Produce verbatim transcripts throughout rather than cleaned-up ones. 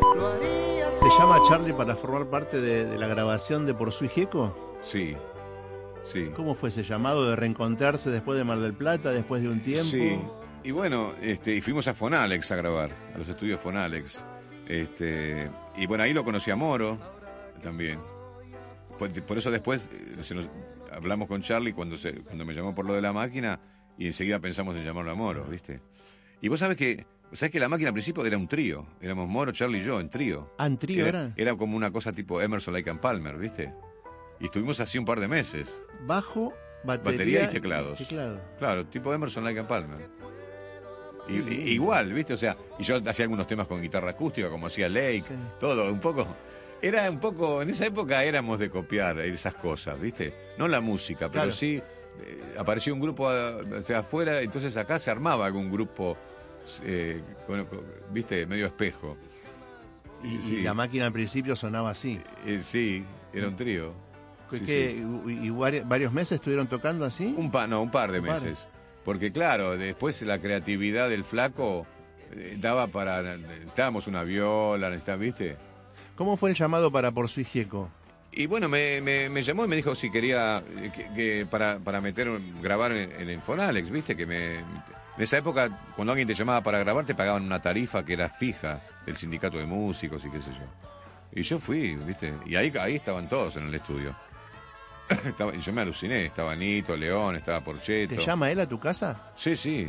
¿Te llama Charly para formar parte de, de la grabación de Por Sui Gecko? Sí, sí. ¿Cómo fue ese llamado de reencontrarse después de Mar del Plata, después de un tiempo? Sí, y bueno, este, y fuimos a Fonalex a grabar, a los estudios Fonalex. Este, y bueno, ahí lo conocí a Moro también. Por, por eso después se nos, hablamos con Charly cuando, se, cuando me llamó por lo de la máquina y enseguida pensamos en llamarlo a Moro, ¿viste? Y vos sabés que... ¿Sabés que la máquina al principio era un trío? Éramos Moro, Charly y yo, en trío. ¿Ah, en trío era? Era, era como una cosa tipo Emerson, Lake and Palmer, ¿viste? Y estuvimos así un par de meses. Bajo, batería, batería y teclados. Teclado. Claro, tipo Emerson, Lake and Palmer. Y, y, igual, ¿viste? O sea, y yo hacía algunos temas con guitarra acústica, como hacía Lake, sí. Todo, un poco... Era un poco... En esa época éramos de copiar esas cosas, ¿viste? No la música, pero claro. Sí... Eh, apareció un grupo o sea, afuera, entonces acá se armaba algún grupo... Eh, con, con, viste, medio espejo. Y, sí. y la máquina al principio sonaba así. Eh, sí, era un trío. ¿Qué, sí, sí. ¿Y varios meses estuvieron tocando así? Un pa, no, un par de un meses. Par. Porque claro, después la creatividad del flaco eh, daba para... Necesitábamos una viola, necesitábamos, ¿viste? ¿Cómo fue el llamado para Por Sui Gecko? Y bueno, me, me, me llamó y me dijo si quería que, que para, para meter, grabar en, en el Fonalex, ¿viste? Que me... En esa época, cuando alguien te llamaba para grabar, te pagaban una tarifa que era fija del sindicato de músicos y qué sé yo. Y yo fui, ¿viste? Y ahí, ahí estaban todos en el estudio. Estaba, y yo me aluciné, estaba Nito, León, estaba Porchetto. ¿Te llama él a tu casa? Sí, sí.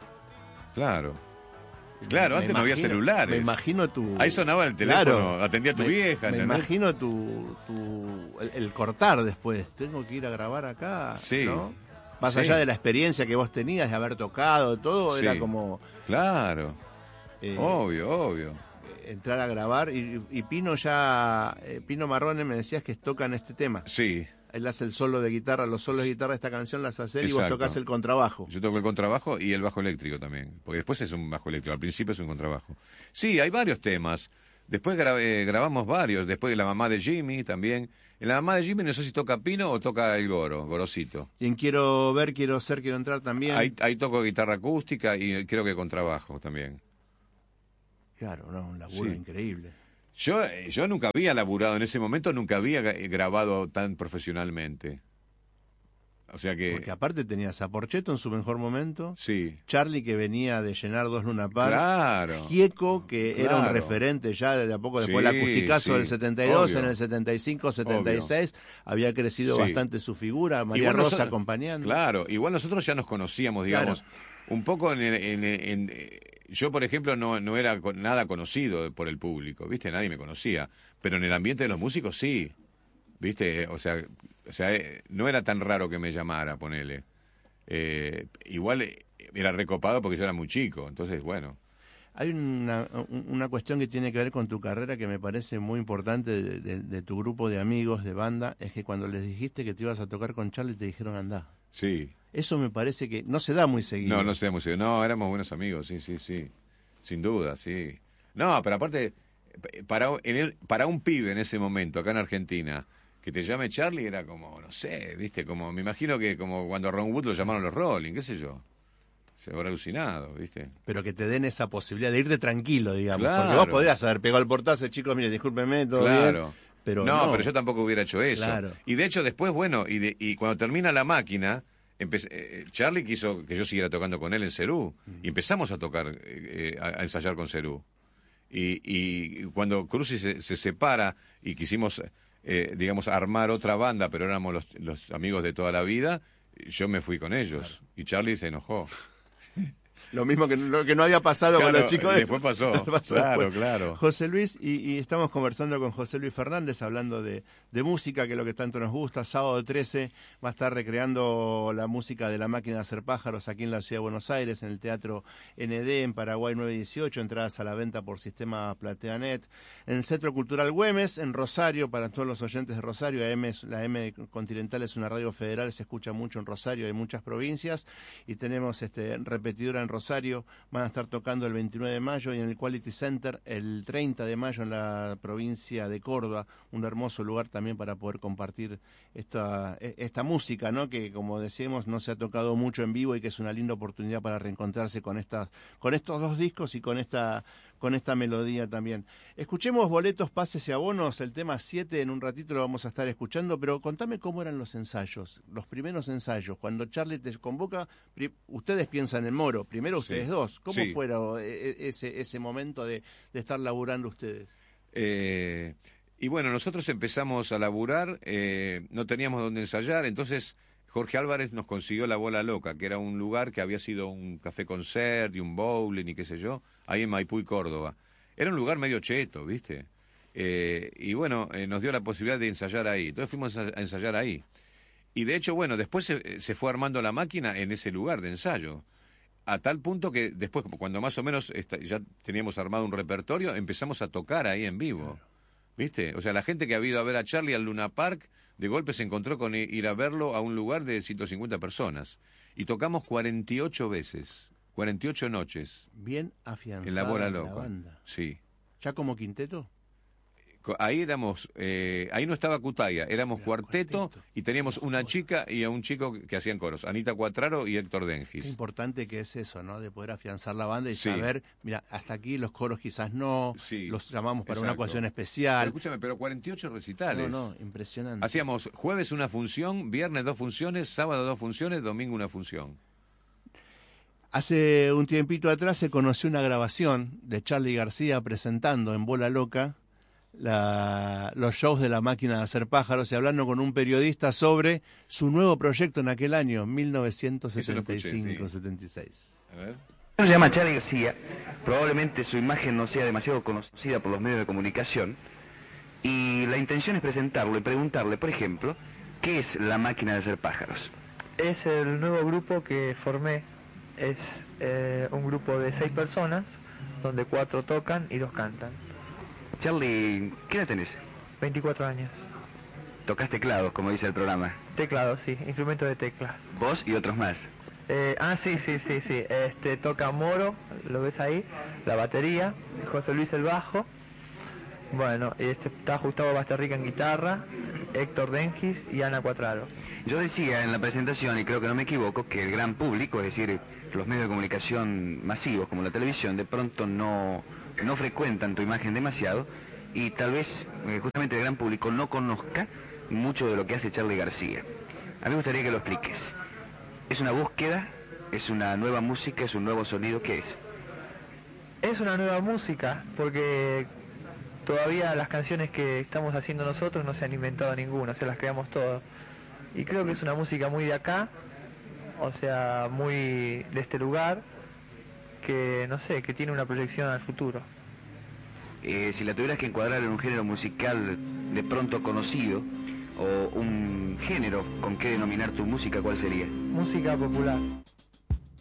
Claro. Claro, me antes imagino, no había celulares. Me imagino tu... Ahí sonaba el teléfono, claro, atendía a tu me, vieja. Me ¿entendés? imagino tu... tu el, el cortar después. Tengo que ir a grabar acá, sí. ¿no? Más sí. allá de la experiencia que vos tenías de haber tocado, todo, sí. era como... Claro, eh, obvio, obvio. Entrar a grabar, y, y Pino ya... Eh, Pino Marrone me decías que tocan este tema. Sí. Él hace el solo de guitarra, los solos de guitarra de esta canción las hace él. Exacto. Y vos tocás el contrabajo. Yo toco el contrabajo y el bajo eléctrico también, porque después es un bajo eléctrico, al principio es un contrabajo. Sí, hay varios temas. Después grabé, grabamos varios, después La Mamá de Jimmy también. En La Mamá de Jimmy no sé si toca Pino o toca el Goro, Gorosito. Y en Quiero Ver, Quiero Ser, Quiero Entrar también. Ahí, ahí toco guitarra acústica y creo que contrabajo también. Claro, no, un laburo sí. increíble. Yo, yo nunca había laburado en ese momento, nunca había grabado tan profesionalmente. O sea que... Porque aparte tenías a Porchetto en su mejor momento. Sí. Charly, que venía de llenar dos Luna Park. Claro. Gieco, que claro. era un referente ya de a poco después sí, del acusticazo sí. del setenta y dos, Obvio. en el setenta y cinco, setenta y seis. Obvio. Había crecido sí. bastante su figura, María igual Rosa nosotros, acompañando. Claro, igual nosotros ya nos conocíamos, digamos, claro. un poco en... en, en, en yo, por ejemplo, no, no era nada conocido por el público, ¿viste? Nadie me conocía. Pero en el ambiente de los músicos sí, ¿viste? O sea, o sea no era tan raro que me llamara, ponele. Eh, igual era recopado porque yo era muy chico, entonces, bueno. Hay una, una cuestión que tiene que ver con tu carrera que me parece muy importante de, de, de tu grupo de amigos, de banda, es que cuando les dijiste que te ibas a tocar con Charly te dijeron andá. Sí. Eso me parece que no se da muy seguido. No, no se da muy seguido. No, éramos buenos amigos, sí, sí, sí. Sin duda, sí. No, pero aparte, para, en el, para un pibe en ese momento, acá en Argentina, que te llame Charly era como, no sé, viste, como, me imagino que como cuando a Ron Wood lo llamaron los Rolling, qué sé yo. Se habrá alucinado, ¿viste? Pero que te den esa posibilidad de irte tranquilo, digamos. Claro. Porque vos podrías haber pegado el portazo, chicos, mire, discúlpenme, todo claro. bien. Pero no, no, pero yo tampoco hubiera hecho eso. Claro. Y de hecho después, bueno, y, de, y cuando termina la máquina, empecé, eh, Charly quiso que yo siguiera tocando con él en Cerú. Mm. Y empezamos a tocar, eh, a, a ensayar con Cerú. Y, y cuando Cruci se, se separa y quisimos, eh, digamos, armar otra banda, pero éramos los, los amigos de toda la vida, yo me fui con ellos. Claro. Y Charly se enojó. Lo mismo que lo que no había pasado claro, con los chicos. Después pasó, pasó claro, después. claro. José Luis, y, y estamos conversando con José Luis Fernández, hablando de, de música, que es lo que tanto nos gusta. Sábado trece va a estar recreando la música de La Máquina de Hacer Pájaros aquí en la Ciudad de Buenos Aires, en el Teatro N D, en Paraguay nueve dieciocho, entradas a la venta por sistema PlateaNet. En el Centro Cultural Güemes, en Rosario, para todos los oyentes de Rosario, M, la M Continental es una radio federal, se escucha mucho en Rosario, hay muchas provincias, y tenemos este repetidora en Rosario. Rosario, van a estar tocando el veintinueve de mayo y en el Quality Center el treinta de mayo en la provincia de Córdoba, un hermoso lugar también para poder compartir esta, esta música, ¿no? Que como decíamos no se ha tocado mucho en vivo y que es una linda oportunidad para reencontrarse con estas, con estos dos discos y con esta con esta melodía también. Escuchemos Boletos, Pases y Abonos, el tema siete, en un ratito lo vamos a estar escuchando, pero contame cómo eran los ensayos, los primeros ensayos. Cuando Charlie te convoca, ustedes piensan en Moro, primero ustedes sí. dos. ¿Cómo sí. fue ese, ese momento de, de estar laburando ustedes? Eh, y bueno, nosotros empezamos a laburar, eh, no teníamos dónde ensayar, entonces Jorge Álvarez nos consiguió La Bola Loca, que era un lugar que había sido un café concert y un bowling y qué sé yo, ahí en Maipú y Córdoba. Era un lugar medio cheto, ¿viste? Eh, y bueno, eh, nos dio la posibilidad de ensayar ahí. Entonces fuimos a ensayar ahí. Y de hecho, bueno, después se, se fue armando la máquina en ese lugar de ensayo. A tal punto que después, cuando más o menos esta, ya teníamos armado un repertorio, empezamos a tocar ahí en vivo. ¿Viste? O sea, la gente que ha ido a ver a Charlie al Luna Park, de golpe se encontró con ir a verlo a un lugar de ciento cincuenta personas. Y tocamos cuarenta y ocho veces, cuarenta y ocho noches. Bien afianzada en La Bola Loca. La banda. Sí. ¿Ya como quinteto? Ahí éramos, eh, ahí no estaba Cutaya, éramos cuarteto, cuarteto y teníamos una chica y a un chico que hacían coros, Anita Cuatraro y Héctor Dengis. Qué importante que es eso, ¿no? De poder afianzar la banda y sí. saber, mira, hasta aquí los coros quizás no, sí. los llamamos para Exacto. una ocasión especial. Pero escúchame, pero cuarenta y ocho recitales. No, no, impresionante. Hacíamos jueves una función, viernes dos funciones, sábado dos funciones, domingo una función. Hace un tiempito atrás se conoció una grabación de Charly García presentando en Bola Loca La, los shows de La Máquina de Hacer Pájaros y hablando con un periodista sobre su nuevo proyecto en aquel año, mil novecientos setenta y cinco setenta y seis. A ver. Se llama Charly García, probablemente su imagen no sea demasiado conocida por los medios de comunicación, y la intención es presentarlo y preguntarle, por ejemplo, ¿qué es La Máquina de Hacer Pájaros? Es el nuevo grupo que formé, es eh, un grupo de seis personas, donde cuatro tocan y dos cantan. Charly, ¿qué edad tenés? veinticuatro años. Tocas teclados, como dice el programa. Teclados, sí, instrumento de tecla. ¿Vos y otros más? Eh, ah, sí, sí, sí, sí. Este, toca Moro, lo ves ahí, la batería, José Luis el bajo. Bueno, este, está Gustavo Basterrica en guitarra, Héctor Dengis y Ana Cuatraro. Yo decía en la presentación, y creo que no me equivoco, que el gran público, es decir, los medios de comunicación masivos como la televisión, de pronto no... no frecuentan tu imagen demasiado y tal vez eh, justamente el gran público no conozca mucho de lo que hace Charly García. A mí me gustaría que lo expliques. ¿Es una búsqueda? ¿Es una nueva música? ¿Es un nuevo sonido? ¿Qué es? Es una nueva música porque todavía las canciones que estamos haciendo nosotros no se han inventado ninguna, se las creamos todas. Y creo que es una música muy de acá, o sea, muy de este lugar, que no sé, que tiene una proyección al futuro. Eh, si la tuvieras que encuadrar en un género musical de pronto conocido, o un género con que denominar tu música, ¿cuál sería? Música popular.